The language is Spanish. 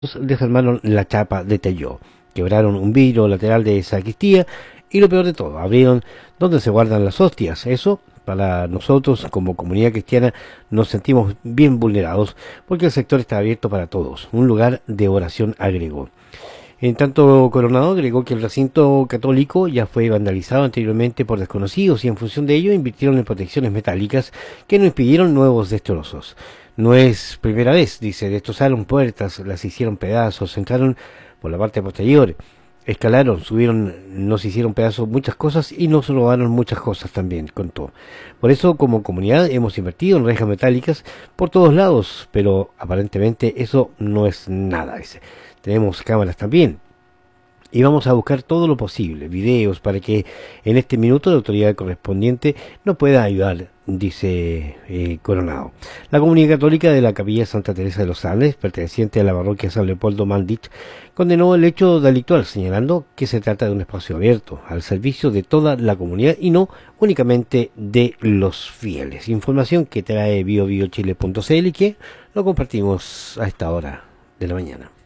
desarmaron la chapa de Telló, quebraron un vidrio lateral de sacristía y lo peor de todo, abrieron donde se guardan las hostias. Eso, para nosotros como comunidad cristiana, nos sentimos bien vulnerados porque el sector está abierto para todos, un lugar de oración, agregó. En tanto, Coronado agregó que el recinto católico ya fue vandalizado anteriormente por desconocidos y en función de ello invirtieron en protecciones metálicas que no impidieron nuevos destrozos. No es primera vez, dice, destrozaron puertas, las hicieron pedazos, entraron por la parte posterior, escalaron, subieron, nos hicieron pedazos muchas cosas y nos robaron muchas cosas también, contó. Por eso, como comunidad, hemos invertido en rejas metálicas por todos lados, pero aparentemente eso no es nada, dice. Tenemos cámaras también. Y vamos a buscar todo lo posible, videos, para que en este minuto la autoridad correspondiente nos pueda ayudar, dice Coronado. La comunidad católica de la Capilla Santa Teresa de los Andes, perteneciente a la parroquia San Leopoldo Mandich, condenó el hecho delictual, señalando que se trata de un espacio abierto, al servicio de toda la comunidad y no únicamente de los fieles. Información que trae biobiochile.cl y que lo compartimos a esta hora de la mañana.